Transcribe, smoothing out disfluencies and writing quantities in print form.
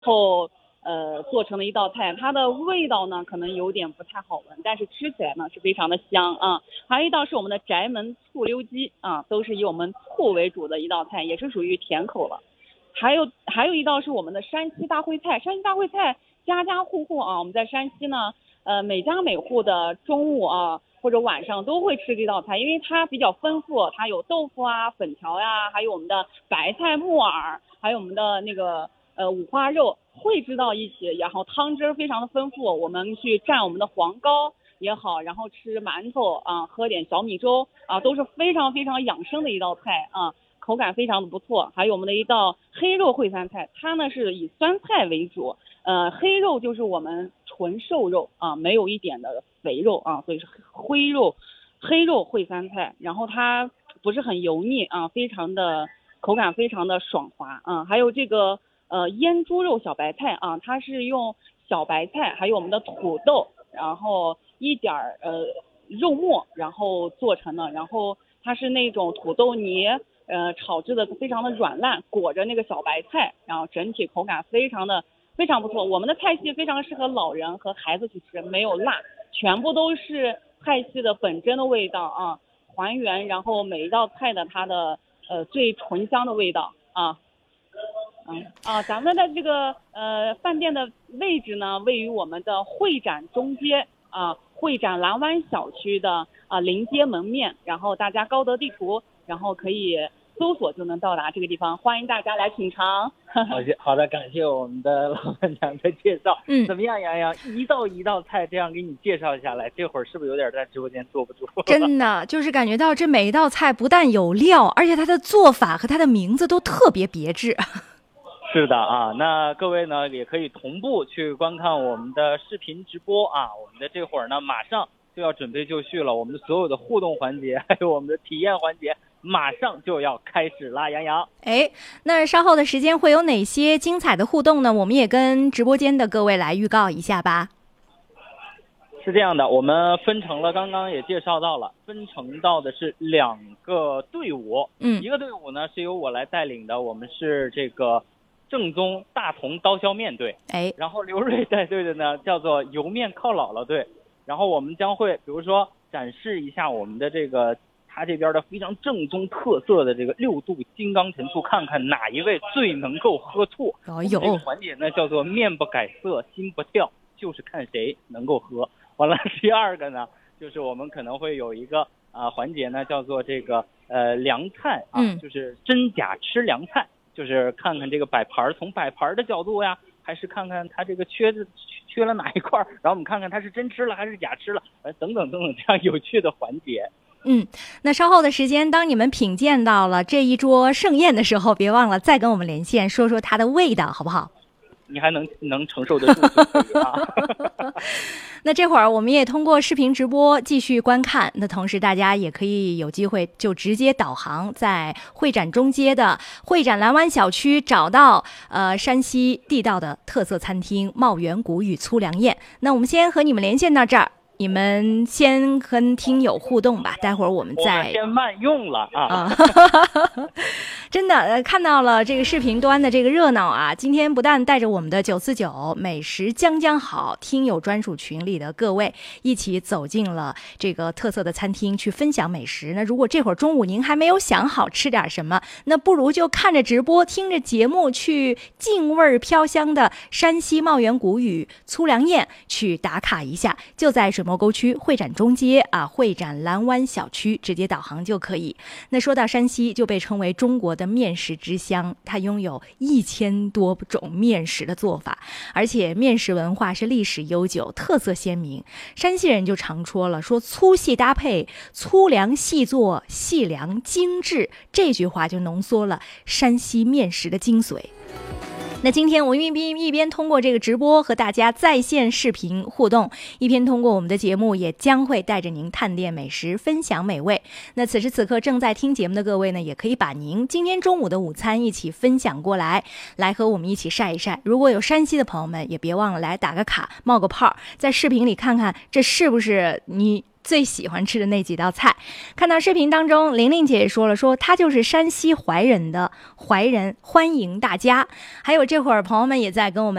后做成的一道菜，它的味道呢可能有点不太好闻，但是吃起来呢是非常的香啊。还有一道是我们的宅门醋溜鸡啊，都是以我们醋为主的一道菜，也是属于甜口了。还有一道是我们的山西大烩菜，山西大烩菜家家户户啊，我们在山西呢，每家每户的中午啊或者晚上都会吃这道菜，因为它比较丰富，它有豆腐啊、粉条呀，还有我们的白菜、木耳，还有我们的那个五花肉汇制到一起，然后汤汁非常的丰富，我们去蘸我们的黄糕也好，然后吃馒头啊，喝点小米粥啊，都是非常非常养生的一道菜啊。口感非常的不错。还有我们的一道黑肉烩酸菜，它呢是以酸菜为主，黑肉就是我们纯瘦肉啊，没有一点的肥肉啊，所以是黑肉烩酸菜。然后它不是很油腻啊，非常的口感非常的爽滑啊。还有这个腌猪肉小白菜啊，它是用小白菜还有我们的土豆，然后一点肉末，然后做成的，然后它是那种土豆泥。炒制的非常的软烂，裹着那个小白菜，然后整体口感非常不错。我们的菜系非常适合老人和孩子去吃，没有辣，全部都是菜系的本真的味道啊，还原然后每一道菜的它的最醇香的味道啊。咱们的这个饭店的位置呢，位于我们的会展中街啊，会展蓝湾小区的临街门面，然后大家高德地图，然后可以搜索就能到达这个地方，欢迎大家来品尝。 好的，感谢我们的老板娘的介绍。怎么样，洋洋一道菜这样给你介绍下来，这会儿是不是有点在直播间坐不住？ 真的就是感觉到这每一道菜不但有料，而且它的做法和它的名字都特别别致。 是的啊，那各位呢也可以同步去观看我们的视频直播啊。我们的这会儿呢马上就要准备就绪了，我们的所有的互动环节还有我们的体验环节马上就要开始啦，洋洋。 那稍后的时间会有哪些精彩的互动呢？我们也跟直播间的各位来预告一下吧。 是这样的，我们分成了，刚刚也介绍到了，分成到的是2个队伍。一个队伍呢是由我来带领的，我们是这个正宗大同刀削面队。然后刘瑞带队的呢叫做油面靠姥姥队。然后我们将会比如说展示一下我们的这个他这边的非常正宗特色的这个6度金刚陈醋，看看哪一位最能够喝醋。这个环节呢叫做面不改色心不跳，就是看谁能够喝。完了，第二个呢就是我们可能会有一个环节呢叫做这个凉菜啊，就是真假吃凉菜，就是看看这个摆盘，从摆盘的角度呀，还是看看它这个缺了哪一块，然后我们看看它是真吃了还是假吃了，等等等等这样有趣的环节。 那稍后的时间，当你们品鉴到了这一桌盛宴的时候，别忘了再跟我们连线，说说它的味道，好不好？ 你还能承受得住就可以啊。 那这会儿我们也通过视频直播继续观看，那同时大家也可以有机会就直接导航在会展中街的会展蓝湾小区，找到山西地道的特色餐厅茂源谷与粗粮宴。那我们先和你们连线到这儿，你们先跟听友互动吧，待会儿我们再先慢用了啊。 真的看到了这个视频端的这个热闹啊！今天不但带着我们的949美食将将好听友专属群里的各位一起走进了这个特色的餐厅去分享美食。那如果这会儿中午您还没有想好吃点什么，那不如就看着直播听着节目去劲味飘香的山西茂源谷与粗粮宴去打卡一下，就在水墨沟区会展中街会展蓝湾小区，直接导航就可以。那说到山西，就被称为中国的面食之乡，它拥有1000多种面食的做法，而且面食文化是历史悠久，特色鲜明。山西人就常说了，说粗细搭配，粗粮细做，细粮精致，这句话就浓缩了山西面食的精髓。那今天我们一边通过这个直播和大家在线视频互动，一边通过我们的节目也将会带着您探店美食，分享美味。那此时此刻正在听节目的各位呢，也可以把您今天中午的午餐一起分享过来，来和我们一起晒一晒。如果有山西的朋友们，也别忘了来打个卡，冒个泡，在视频里看看这是不是你最喜欢吃的那几道菜。看到视频当中，玲玲姐也说了，说她就是山西怀仁的怀仁，欢迎大家。还有这会儿朋友们也在跟我们